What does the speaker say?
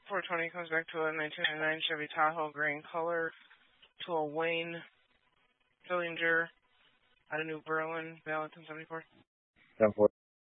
420 comes back to a 1999 Chevy Tahoe, green color, to a Wayne Fillinger out of New Berlin, Valentin 74. 10-4.